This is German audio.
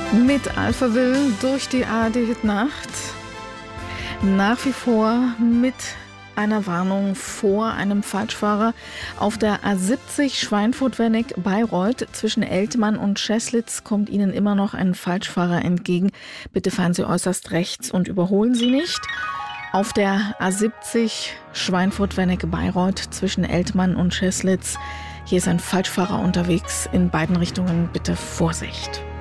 Mit Alphaville durch die ARD-Hit-Nacht. Nach wie vor mit einer Warnung vor einem Falschfahrer auf der A70 Schweinfurt-Wernick-Bayreuth. Zwischen Eltmann und Scheslitz kommt Ihnen immer noch ein Falschfahrer entgegen. Bitte fahren Sie äußerst rechts und überholen Sie nicht. Auf der A70 Schweinfurt-Wernick-Bayreuth zwischen Eltmann und Scheslitz. Hier ist ein Falschfahrer unterwegs. In beiden Richtungen bitte Vorsicht.